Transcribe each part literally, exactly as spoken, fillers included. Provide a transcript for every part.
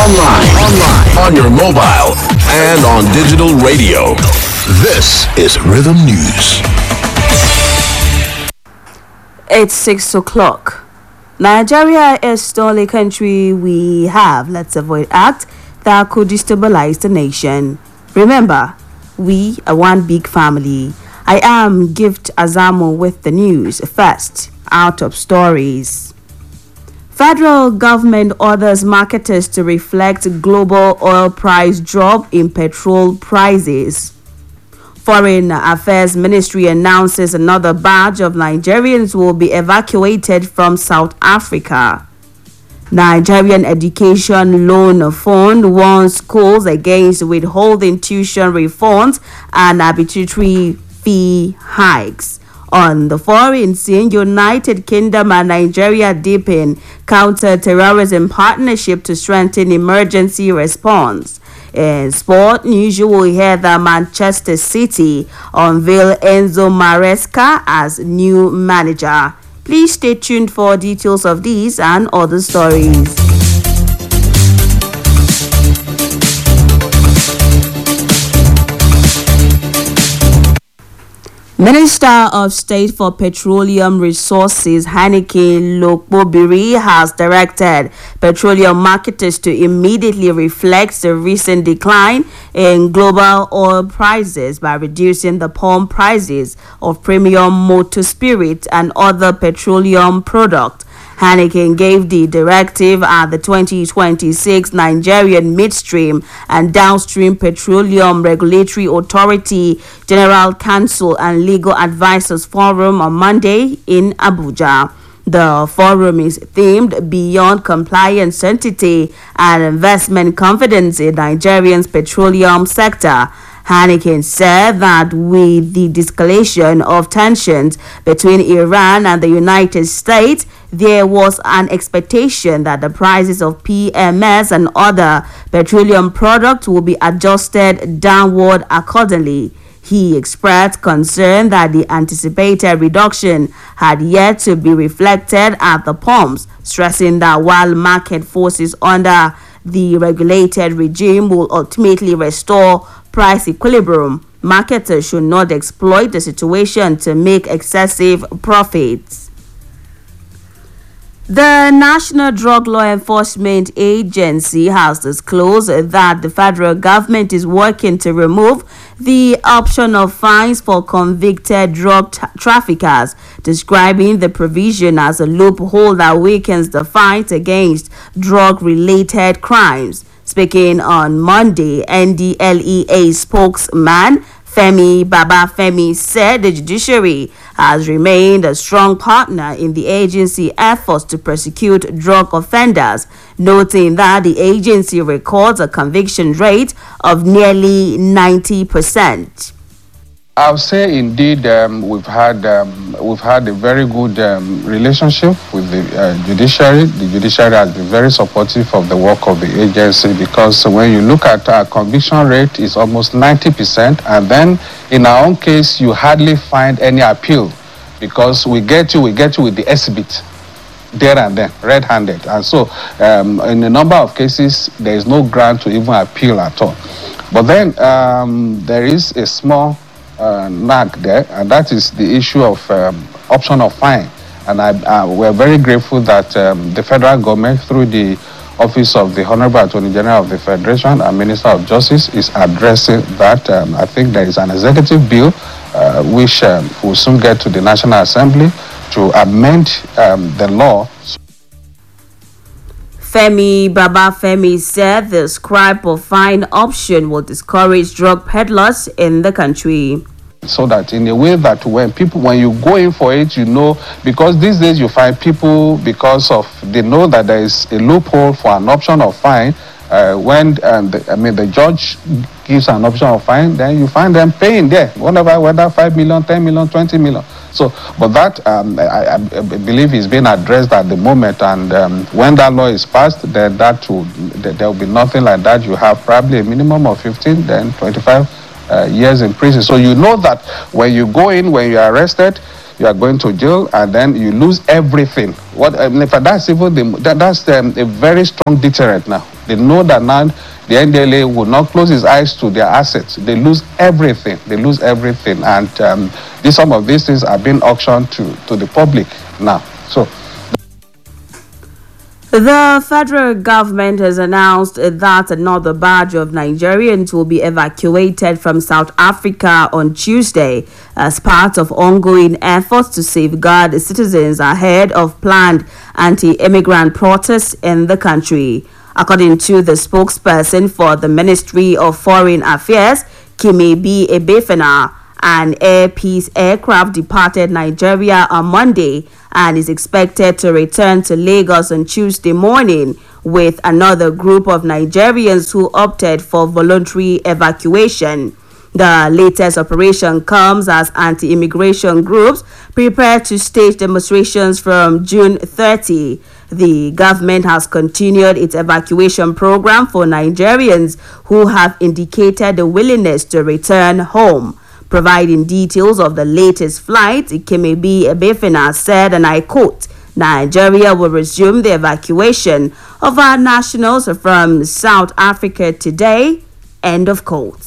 online, online, on your mobile, and on digital radio. This is Rhythm News. It's six o'clock. Nigeria is the only country we have, let's avoid act, that could destabilize the nation. Remember, we are one big family. I am Gift Azamo with the news. First, out of stories. Federal government orders marketers to reflect global oil price drop in petrol prices. Foreign Affairs Ministry announces another batch of Nigerians will be evacuated from South Africa. Nigerian Education Loan Fund warns schools against withholding tuition refunds and arbitrary fee hikes. On the foreign scene, United Kingdom and Nigeria deepen counter-terrorism partnership to strengthen emergency response. In sport news, you will hear that Manchester City unveil Enzo Maresca as new manager. Please stay tuned for details of these and other stories. Minister of State for Petroleum Resources Hanneke Lokpobiri has directed petroleum marketers to immediately reflect the recent decline in global oil prices by reducing the pump prices of premium motor spirit and other petroleum products. Hanneke gave the directive at the twenty twenty-six Nigerian Midstream and Downstream Petroleum Regulatory Authority General Counsel and Legal Advisors Forum on Monday in Abuja. The forum is themed Beyond Compliance Certainty and Investment Confidence in Nigeria's petroleum sector. Hanneke said that with the escalation of tensions between Iran and the United States, there was an expectation that the prices of P M S and other petroleum products will be adjusted downward accordingly. He expressed concern that the anticipated reduction had yet to be reflected at the pumps, stressing that while market forces under the regulated regime will ultimately restore price equilibrium, marketers should not exploit the situation to make excessive profits. The National Drug Law Enforcement Agency has disclosed that the federal government is working to remove the option of fines for convicted drug tra- traffickers, describing the provision as a loophole that weakens the fight against drug-related crimes. Speaking on Monday, N D L E A spokesman Femi Babafemi said the judiciary has remained a strong partner in the agency efforts to prosecute drug offenders, noting that the agency records a conviction rate of nearly ninety percent. I'll say indeed um, we've had um, we've had a very good um, relationship with the uh, judiciary. The judiciary has been very supportive of the work of the agency because when you look at our conviction rate, it's almost ninety percent, and then in our own case, you hardly find any appeal because we get you we get you with the exhibit there and then, red-handed, and so um, in a number of cases there is no ground to even appeal at all. But then um, there is a small Uh, knack there, and that is the issue of um, option of fine. And I, uh, we're very grateful that um, the federal government, through the Office of the Honorable Attorney General of the Federation and Minister of Justice, is addressing that. Um, I think there is an executive bill uh, which um, will soon get to the National Assembly to amend um, the law. Femi Babafemi said the scrap of fine option will discourage drug peddlers in the country. So that in a way that when people, when you go in for it, you know, because these days you find people, because of, they know that there is a loophole for an option of fine, uh, when, um, the, I mean, the judge gives an option of fine, then you find them paying there, whatever, whether five million, ten million, twenty million. So, but that um, I, I believe is being addressed at the moment, and um, when that law is passed, then that will, there will be nothing like that. You have probably a minimum of fifteen, then twenty-five uh, years in prison. So you know that when you go in, when you are arrested, you are going to jail, and then you lose everything. What I mean, that's even the, that, that's um, a very strong deterrent now. They know that now the N D L A will not close its eyes to their assets. They lose everything. They lose everything. And um, this, some of these things are being auctioned to, to the public now. So the federal government has announced that another batch of Nigerians will be evacuated from South Africa on Tuesday as part of ongoing efforts to safeguard citizens ahead of planned anti-immigrant protests in the country. According to the spokesperson for the Ministry of Foreign Affairs, Kimebi Ebefena, an Air Peace aircraft departed Nigeria on Monday and is expected to return to Lagos on Tuesday morning with another group of Nigerians who opted for voluntary evacuation. The latest operation comes as anti-immigration groups prepare to stage demonstrations from June thirtieth. The government has continued its evacuation program for Nigerians who have indicated the willingness to return home. Providing details of the latest flight, Kimebi Ebefena said, and I quote, "Nigeria will resume the evacuation of our nationals from South Africa today," end of quote.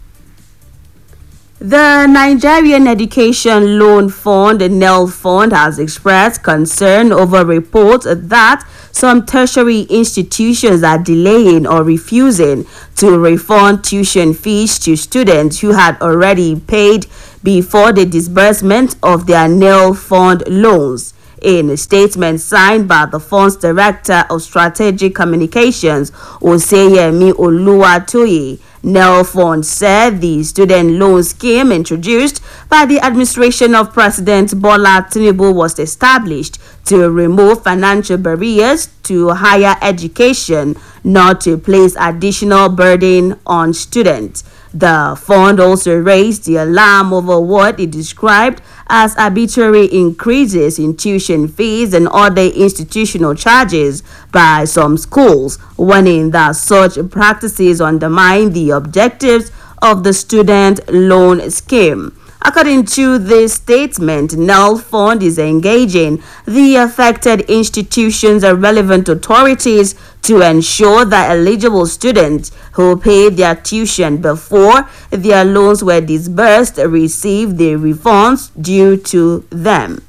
The Nigerian Education Loan Fund, N E L Fund, has expressed concern over reports that some tertiary institutions are delaying or refusing to refund tuition fees to students who had already paid before the disbursement of their N E L Fund loans. In a statement signed by the fund's Director of Strategic Communications, Oseyemi Oluwatoye, N E L Fund said the student loan scheme introduced by the administration of President Bola Tinubu was established to remove financial barriers to higher education, not to place additional burden on students. The fund also raised the alarm over what it described as arbitrary increases in tuition fees and other institutional charges by some schools, warning that such practices undermine the objectives of the student loan scheme. According to this statement, N E L Fund is engaging the affected institutions and relevant authorities to ensure that eligible students who paid their tuition before their loans were disbursed receive the refunds due to them.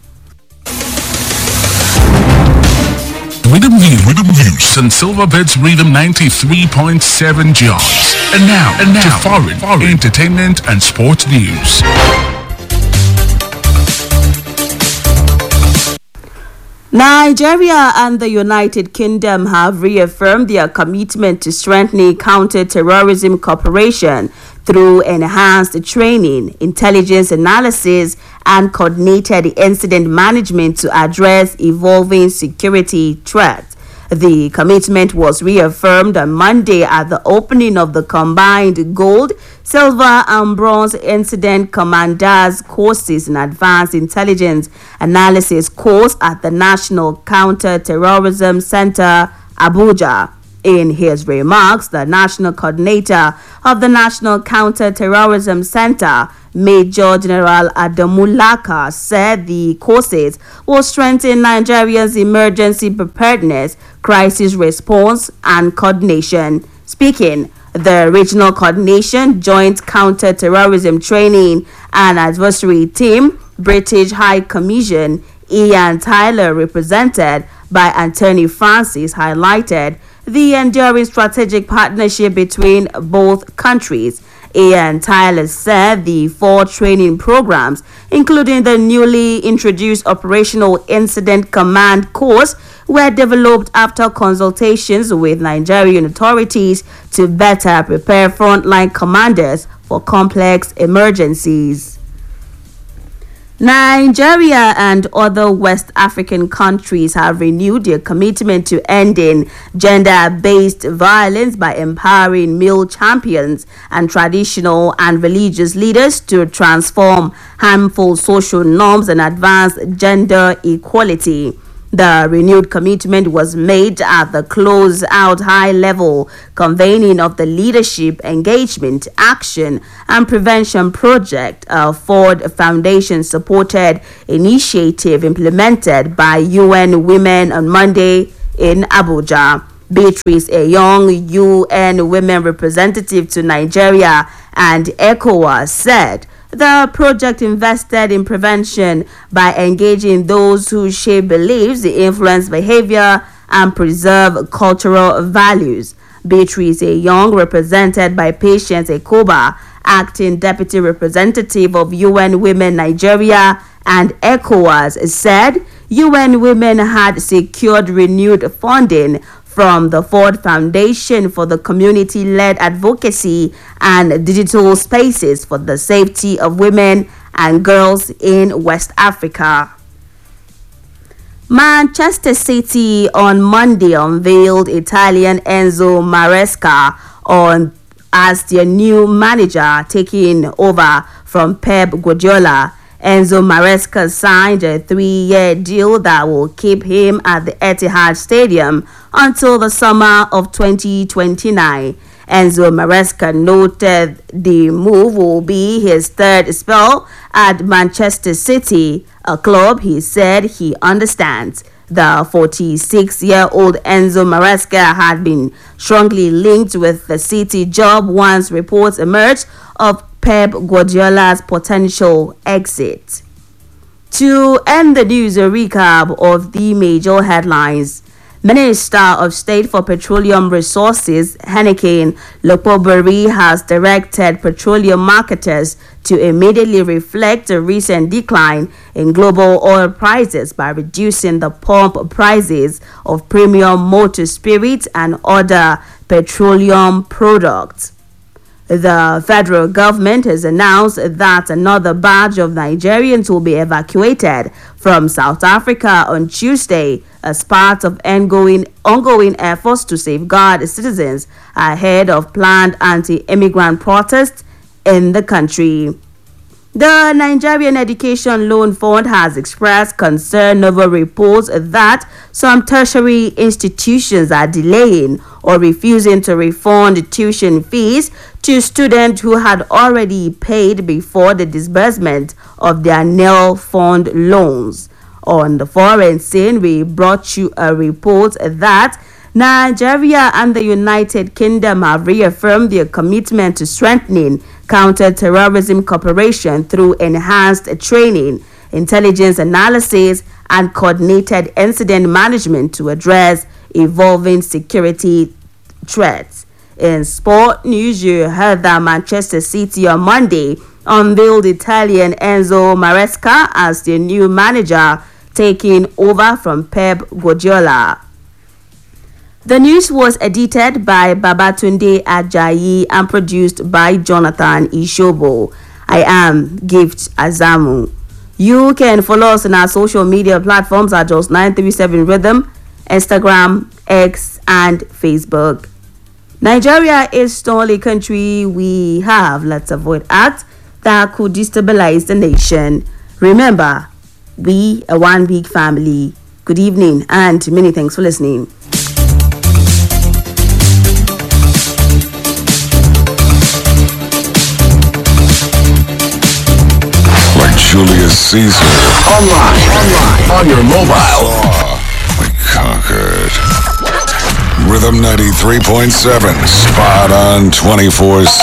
Rhythm News, Rhythm News, and Silverbirds Rhythm ninety-three point seven jobs. And now, and now, to foreign, foreign entertainment and sports news. Nigeria and the United Kingdom have reaffirmed their commitment to strengthening counter-terrorism cooperation through enhanced training, intelligence analysis, and coordinated incident management to address evolving security threats. The commitment was reaffirmed on Monday at the opening of the combined gold, silver, and bronze incident commanders courses and advanced intelligence analysis course at the National Counter-Terrorism Center, Abuja. In his remarks, the national coordinator of the National Counter-Terrorism Center, Major General Adamulaka, said the courses will strengthen Nigeria's emergency preparedness, crisis response, and coordination. Speaking, the Regional Coordination, Joint Counter-Terrorism Training and Advisory Team, British High Commission, Ian Tyler, represented by Anthony Francis, highlighted the enduring strategic partnership between both countries. Ian Tyler said the four training programs, including the newly introduced Operational Incident Command course, were developed after consultations with Nigerian authorities to better prepare frontline commanders for complex emergencies. Nigeria and other West African countries have renewed their commitment to ending gender-based violence by empowering male champions and traditional and religious leaders to transform harmful social norms and advance gender equality. The renewed commitment was made at the close-out high-level convening of the Leadership, Engagement, Action and Prevention Project, a Ford Foundation-supported initiative implemented by U N Women on Monday in Abuja. Beatrice, a young U N women representative to Nigeria and ECOWAS, said the project invested in prevention by engaging those who shape beliefs, influence behavior, and preserve cultural values. Beatrice, a young represented by Patience Ekoba, acting deputy representative of U N Women Nigeria and ECOWAS, said U N Women had secured renewed funding from the Ford Foundation for the community-led advocacy and digital spaces for the safety of women and girls in West Africa. Manchester City on Monday unveiled Italian Enzo Maresca on as their new manager, taking over from Pep Guardiola. Enzo Maresca signed a three-year deal that will keep him at the Etihad Stadium until the summer of twenty twenty-nine. Enzo Maresca noted the move will be his third spell at Manchester City, a club he said he understands. The forty-six-year-old Enzo Maresca had been strongly linked with the City job once reports emerged of Pep Guardiola's potential exit. To end the news, a recap of the major headlines. Minister of State for Petroleum Resources, Heineken Lokpobiri, has directed petroleum marketers to immediately reflect the recent decline in global oil prices by reducing the pump prices of premium motor spirits and other petroleum products. The federal government has announced that another batch of Nigerians will be evacuated from South Africa on Tuesday as part of ongoing, ongoing efforts to safeguard citizens ahead of planned anti-immigrant protests in the country. The Nigerian Education Loan Fund has expressed concern over reports that some tertiary institutions are delaying or refusing to refund tuition fees to students who had already paid before the disbursement of their nil fund loans. On the foreign scene, we brought you a report that Nigeria and the United Kingdom have reaffirmed their commitment to strengthening counter-terrorism cooperation through enhanced training, intelligence analysis, and coordinated incident management to address evolving security threats. In sport news, you heard that Manchester City on Monday unveiled Italian Enzo Maresca as their new manager, taking over from Pep Guardiola. The news was edited by Babatunde Ajayi and produced by Jonathan Ishobo. I am Gift Azamu. You can follow us on our social media platforms at Just nine three seven Rhythm, Instagram, X, and Facebook. Nigeria is the only country we have. Let's avoid acts that could destabilize the nation. Remember, we are one big family. Good evening and many thanks for listening. Julius Caesar. Online, online, on your mobile. We conquered. Rhythm ninety-three point seven. Spot on twenty-four seven.